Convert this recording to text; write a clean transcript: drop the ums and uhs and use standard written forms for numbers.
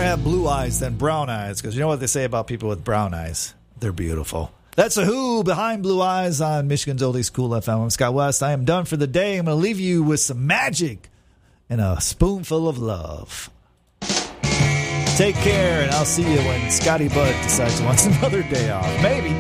have blue eyes than brown eyes, because you know what they say about people with brown eyes? They're beautiful. That's a Who Behind Blue Eyes on Michigan's Oldies Cool FM. I'm Scott West. I am done for the day. I'm going to leave you with some magic and a spoonful of love. Take care, and I'll see you when Scotty Bud decides he wants another day off. Maybe.